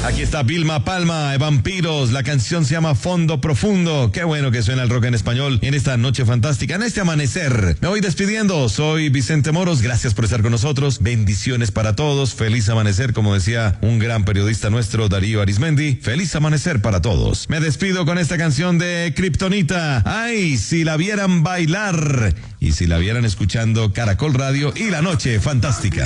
Aquí está Vilma Palma, Vampiros. La canción se llama Fondo Profundo. Qué bueno que suena el rock en español en esta noche fantástica, en este amanecer. Me voy despidiendo. Soy Vicente Moros. Gracias por estar con nosotros. Bendiciones para todos. Feliz amanecer, como decía un gran periodista nuestro, Darío Arismendi. Feliz amanecer para todos. Me despido con esta canción de Kryptonita. Ay, si la vieran bailar y si la vieran escuchando Caracol Radio y la noche fantástica.